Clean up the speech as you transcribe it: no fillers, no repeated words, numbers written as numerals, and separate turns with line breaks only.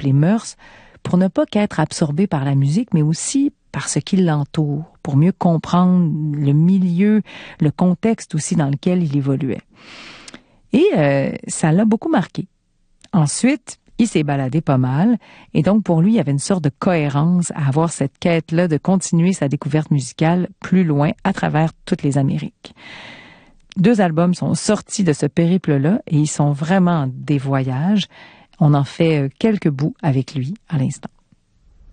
les mœurs, pour ne pas qu'être absorbé par la musique, mais aussi par ce qui l'entoure, pour mieux comprendre le milieu, le contexte aussi dans lequel il évoluait. Et ça l'a beaucoup marqué. Ensuite, il s'est baladé pas mal, et donc pour lui, il y avait une sorte de cohérence à avoir cette quête-là de continuer sa découverte musicale plus loin à travers toutes les Amériques. 2 albums sont sortis de ce périple-là, et ils sont vraiment des voyages. On en fait quelques bouts avec lui à l'instant.